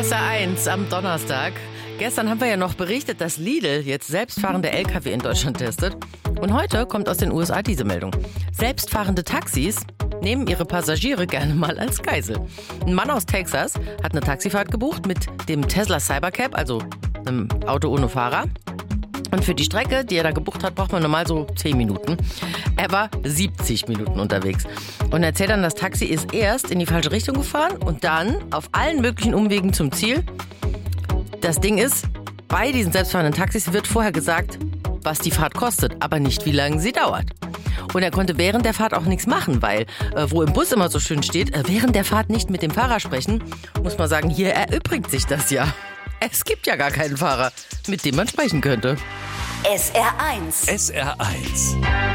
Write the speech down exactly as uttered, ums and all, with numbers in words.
S R eins am Donnerstag. Gestern haben wir ja noch berichtet, dass Lidl jetzt selbstfahrende L K W in Deutschland testet. Und heute kommt aus den U S A diese Meldung. Selbstfahrende Taxis nehmen ihre Passagiere gerne mal als Geisel. Ein Mann aus Texas hat eine Taxifahrt gebucht mit dem Tesla Cybercab, also einem Auto ohne Fahrer. Und für die Strecke, die er da gebucht hat, braucht man normal so zehn Minuten. Er war siebzig Minuten unterwegs. Und er erzählt dann, das Taxi ist erst in die falsche Richtung gefahren und dann auf allen möglichen Umwegen zum Ziel. Das Ding ist, bei diesen selbstfahrenden Taxis wird vorher gesagt, was die Fahrt kostet, aber nicht, wie lange sie dauert. Und er konnte während der Fahrt auch nichts machen, weil, äh, wo im Bus immer so schön steht, äh, während der Fahrt nicht mit dem Fahrer sprechen, muss man sagen, hier erübrigt sich das ja. Es gibt ja gar keinen Fahrer, mit dem man sprechen könnte. S R eins. S R eins.